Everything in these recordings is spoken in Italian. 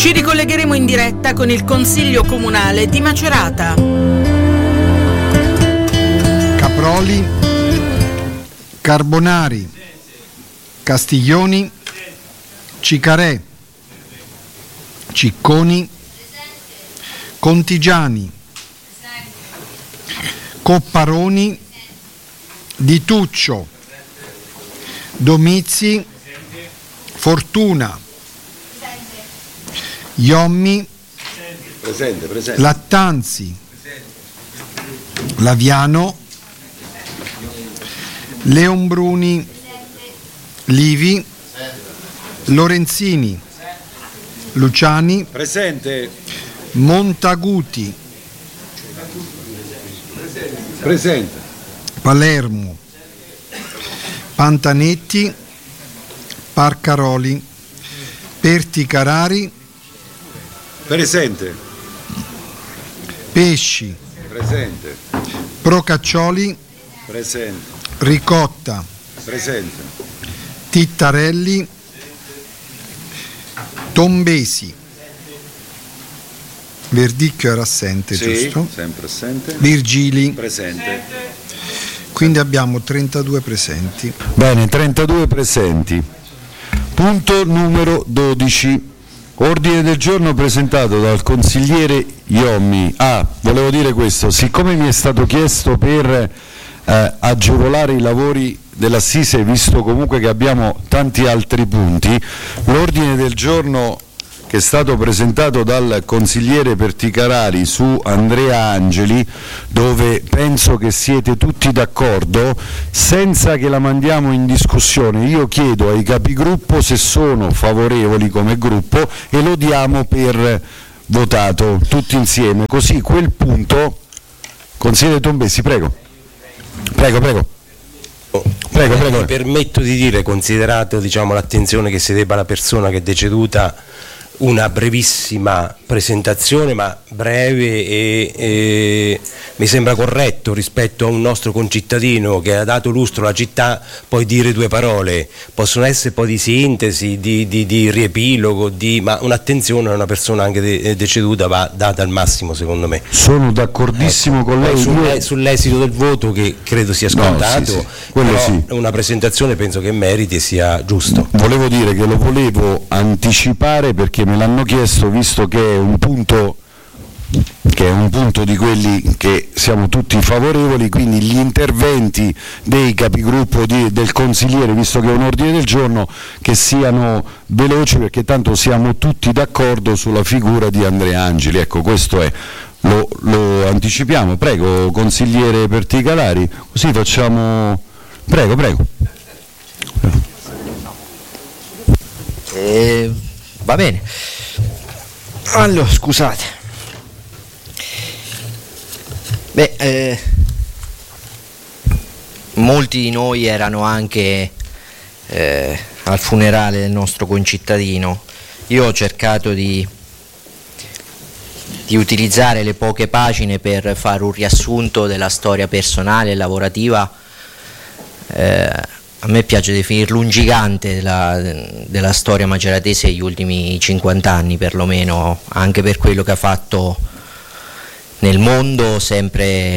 Ci ricollegheremo in diretta con il Consiglio Comunale di Macerata. Caproli, Carbonari, Castiglioni, Cicarè, Cicconi, Contigiani, Copparoni, Di Tuccio, Domizzi, Fortuna, Iommi, presente. Lattanzi, Laviano, Leonbruni, Livi, Lorenzini, Luciani, presente. Montaguti, Presente. Palermo, Pantanetti, Parcaroli, Perticarari, Presente. Pesci, Presente. Procaccioli, Presente. Ricotta, Presente. Tittarelli, Tombesi. Verdicchio era assente, Sì, giusto? sempre assente. Virgili. Presente. Quindi abbiamo 32 presenti. Bene, 32 presenti. Punto numero 12. Ordine del giorno presentato dal consigliere Iommi. Volevo dire questo, siccome mi è stato chiesto per agevolare i lavori dell'assise, visto comunque che abbiamo tanti altri punti, l'ordine del giorno che è stato presentato dal consigliere Perticarari su Andrea Angeli, dove penso che siete tutti d'accordo, senza che la mandiamo in discussione, io chiedo ai capigruppo se sono favorevoli come gruppo e lo diamo per votato tutti insieme, così quel punto. Consigliere Tombesi, prego. Mi permetto di dire, considerato l'attenzione che si debba alla persona che è deceduta, una brevissima presentazione, ma breve e mi sembra corretto rispetto a un nostro concittadino che ha dato lustro alla città, poi dire due parole, possono essere poi di sintesi, di riepilogo, ma un'attenzione a una persona anche deceduta va data al massimo, secondo me. Sono d'accordissimo con lei. Sull'esito del voto, che credo sia scontato, sì. Quello sì. Una presentazione penso che meriti e sia giusto. Volevo dire che lo volevo anticipare perché me l'hanno chiesto, visto che è un punto di quelli che siamo tutti favorevoli, quindi gli interventi dei capigruppo del consigliere, visto che è un ordine del giorno, che siano veloci, perché tanto siamo tutti d'accordo sulla figura di Andrea Angeli. Ecco, questo è, lo anticipiamo. Prego, consigliere Perticarari, così facciamo. Prego. Va bene. Allora, scusate. Molti di noi erano anche al funerale del nostro concittadino. Io ho cercato di utilizzare le poche pagine per fare un riassunto della storia personale e lavorativa. A me piace definirlo un gigante della storia maceratese degli ultimi 50 anni perlomeno, anche per quello che ha fatto nel mondo, sempre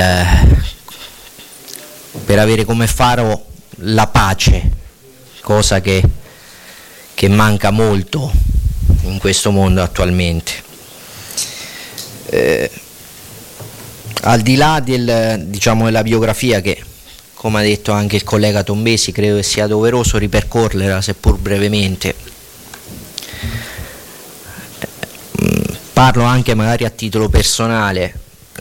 per avere come faro la pace, cosa che manca molto in questo mondo attualmente. Al di là della biografia, che come ha detto anche il collega Tombesi, credo che sia doveroso ripercorrerla, seppur brevemente. Parlo anche magari a titolo personale.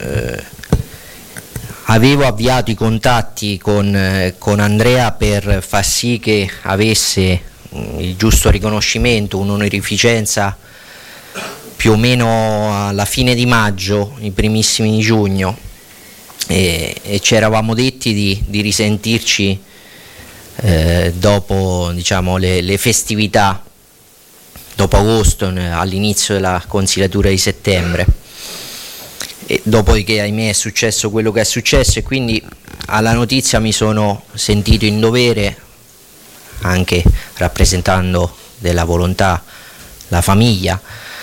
Avevo avviato i contatti con Andrea per far sì che avesse il giusto riconoscimento, un'onorificenza più o meno alla fine di maggio, i primissimi di giugno. E ci eravamo detti di risentirci dopo le festività, dopo agosto, all'inizio della consigliatura di settembre, e dopodiché ahimè è successo quello che è successo, e quindi alla notizia mi sono sentito in dovere, anche rappresentando della volontà la famiglia,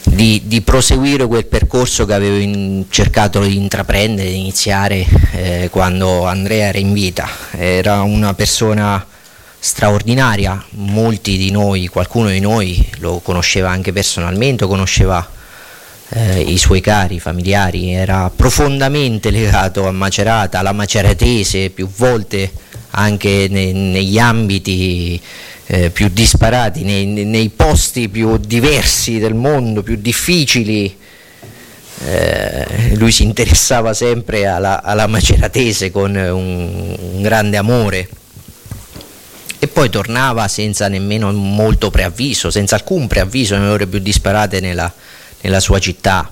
di proseguire quel percorso che avevo cercato di intraprendere, di iniziare quando Andrea era in vita. Era una persona straordinaria, molti di noi, qualcuno di noi lo conosceva anche personalmente, conosceva i suoi cari familiari, era profondamente legato a Macerata, alla maceratese, più volte anche negli ambiti più disparati, nei posti più diversi del mondo, più difficili. Lui si interessava sempre alla maceratese con un grande amore, e poi tornava senza nemmeno molto preavviso, senza alcun preavviso, nelle ore più disparate nella sua città,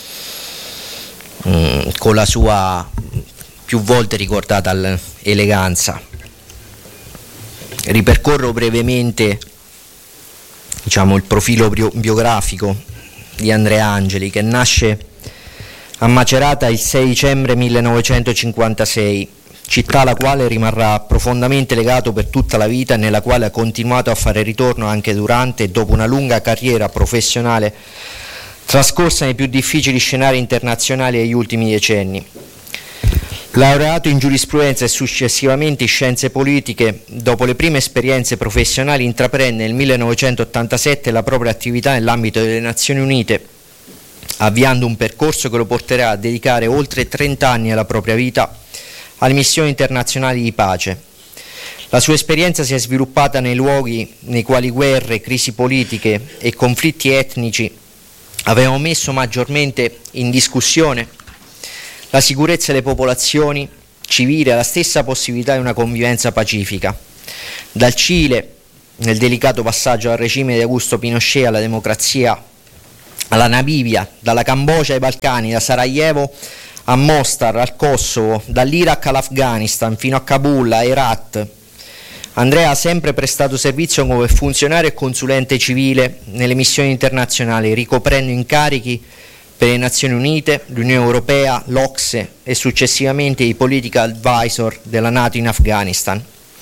con la sua più volte ricordata eleganza. Ripercorro brevemente, il profilo biografico di Andrea Angeli, che nasce a Macerata il 6 dicembre 1956, città alla quale rimarrà profondamente legato per tutta la vita e nella quale ha continuato a fare ritorno anche durante e dopo una lunga carriera professionale trascorsa nei più difficili scenari internazionali degli ultimi decenni. Laureato in giurisprudenza e successivamente in scienze politiche, dopo le prime esperienze professionali intraprende nel 1987 la propria attività nell'ambito delle Nazioni Unite, avviando un percorso che lo porterà a dedicare oltre 30 anni della propria vita alle missioni internazionali di pace. La sua esperienza si è sviluppata nei luoghi nei quali guerre, crisi politiche e conflitti etnici avevano messo maggiormente in discussione la sicurezza delle popolazioni civili e la stessa possibilità di una convivenza pacifica. Dal Cile, nel delicato passaggio dal regime di Augusto Pinochet alla democrazia, alla Namibia, dalla Cambogia ai Balcani, da Sarajevo a Mostar, al Kosovo, dall'Iraq all'Afghanistan fino a Kabul, a Herat. Andrea ha sempre prestato servizio come funzionario e consulente civile nelle missioni internazionali, ricoprendo incarichi per le Nazioni Unite, l'Unione Europea, l'Ocse e successivamente i political advisor della NATO in Afghanistan.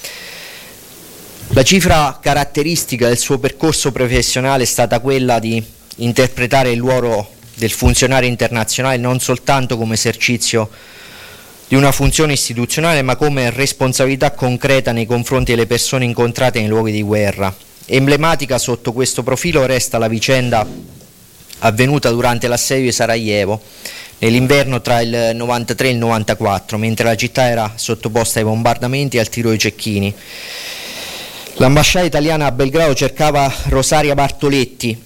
La cifra caratteristica del suo percorso professionale è stata quella di interpretare il ruolo del funzionario internazionale non soltanto come esercizio di una funzione istituzionale, ma come responsabilità concreta nei confronti delle persone incontrate nei luoghi di guerra. Emblematica sotto questo profilo resta la vicenda avvenuta durante l'assedio di Sarajevo nell'inverno tra il 93 e il 94, mentre la città era sottoposta ai bombardamenti e al tiro di cecchini. L'ambasciata italiana a Belgrado cercava Rosaria Bartoletti,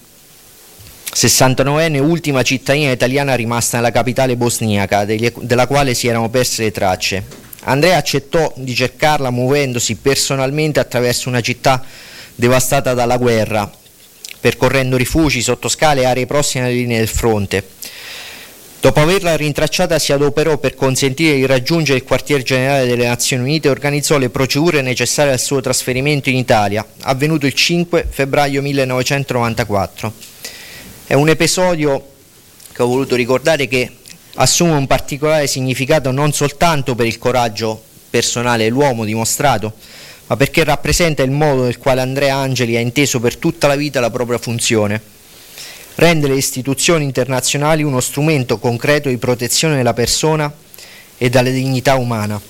69enne, ultima cittadina italiana rimasta nella capitale bosniaca, della quale si erano perse le tracce. Andrea accettò di cercarla muovendosi personalmente attraverso una città devastata dalla guerra, percorrendo rifugi, sottoscale e aree prossime alle linee del fronte. Dopo averla rintracciata si adoperò per consentire di raggiungere il quartier generale delle Nazioni Unite e organizzò le procedure necessarie al suo trasferimento in Italia, avvenuto il 5 febbraio 1994. È un episodio che ho voluto ricordare, che assume un particolare significato non soltanto per il coraggio personale dell'uomo dimostrato, ma perché rappresenta il modo nel quale Andrea Angeli ha inteso per tutta la vita la propria funzione: rendere le istituzioni internazionali uno strumento concreto di protezione della persona e della dignità umana.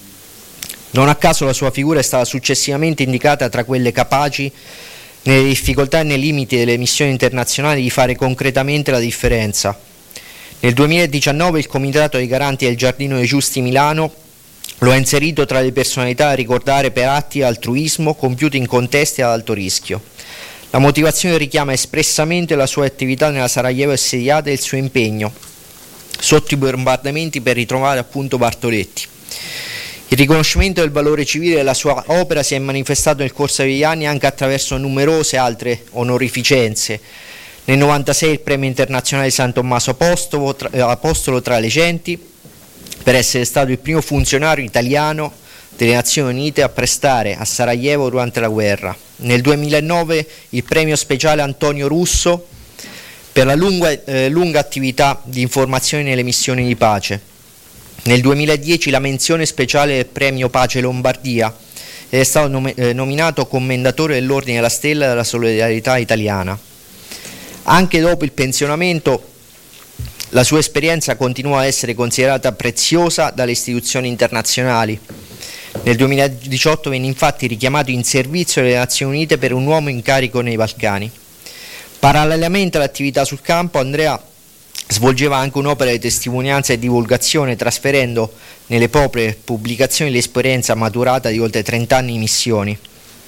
Non a caso la sua figura è stata successivamente indicata tra quelle capaci, nelle difficoltà e nei limiti delle missioni internazionali, di fare concretamente la differenza. Nel 2019 il Comitato dei Garanti del Giardino dei Giusti Milano lo ha inserito tra le personalità da ricordare per atti di altruismo compiuti in contesti ad alto rischio. La motivazione richiama espressamente la sua attività nella Sarajevo assediata e il suo impegno sotto i bombardamenti per ritrovare appunto Bartoletti. Il riconoscimento del valore civile della sua opera si è manifestato nel corso degli anni anche attraverso numerose altre onorificenze. Nel 1996 il Premio Internazionale di San Tommaso Apostolo tra le genti, per essere stato il primo funzionario italiano delle Nazioni Unite a prestare a Sarajevo durante la guerra. Nel 2009 il premio speciale Antonio Russo per la lunga attività di informazione nelle missioni di pace. Nel 2010 la menzione speciale del premio Pace Lombardia ed è stato nominato commendatore dell'Ordine della Stella della Solidarietà Italiana. Anche dopo il pensionamento la sua esperienza continua a essere considerata preziosa dalle istituzioni internazionali. Nel 2018 venne infatti richiamato in servizio alle Nazioni Unite per un nuovo incarico nei Balcani. Parallelamente all'attività sul campo, Andrea svolgeva anche un'opera di testimonianza e divulgazione, trasferendo nelle proprie pubblicazioni l'esperienza maturata di oltre 30 anni in missioni.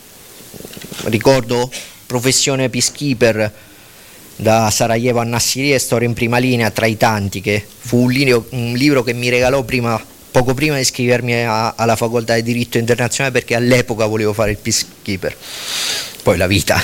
Ricordo Professione Peacekeeper da Sarajevo a Nassiriya, storia in prima linea tra i tanti, che fu un libro che mi regalò poco prima di iscrivermi alla facoltà di diritto internazionale, perché all'epoca volevo fare il peacekeeper, poi la vita.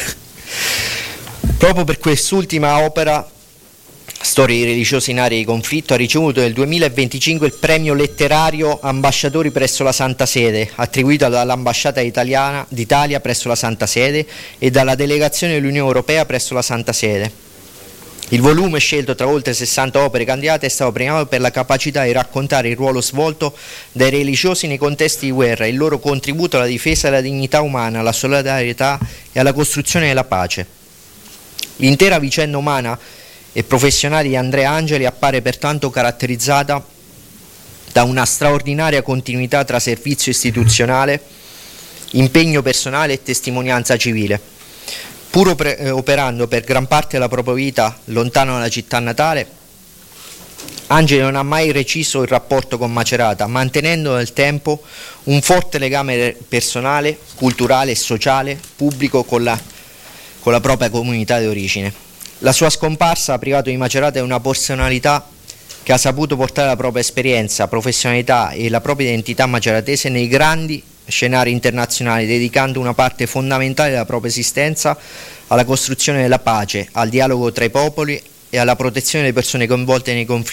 Proprio per quest'ultima opera, Storie di religiosi in aree di conflitto, ha ricevuto nel 2025 il premio letterario Ambasciatori presso la Santa Sede, attribuito dall'Ambasciata d'Italia presso la Santa Sede e dalla Delegazione dell'Unione Europea presso la Santa Sede. Il volume, scelto tra oltre 60 opere candidate, è stato premiato per la capacità di raccontare il ruolo svolto dai religiosi nei contesti di guerra e il loro contributo alla difesa della dignità umana, alla solidarietà e alla costruzione della pace. L'intera vicenda umana e professionale di Andrea Angeli appare pertanto caratterizzata da una straordinaria continuità tra servizio istituzionale, impegno personale e testimonianza civile. Pur operando per gran parte della propria vita lontano dalla città natale, Angeli non ha mai reciso il rapporto con Macerata, mantenendo nel tempo un forte legame personale, culturale e sociale, pubblico con la propria comunità di origine. La sua scomparsa ha privato di Macerata di una personalità che ha saputo portare la propria esperienza, professionalità e la propria identità maceratese nei grandi scenari internazionali, dedicando una parte fondamentale della propria esistenza alla costruzione della pace, al dialogo tra i popoli e alla protezione delle persone coinvolte nei conflitti.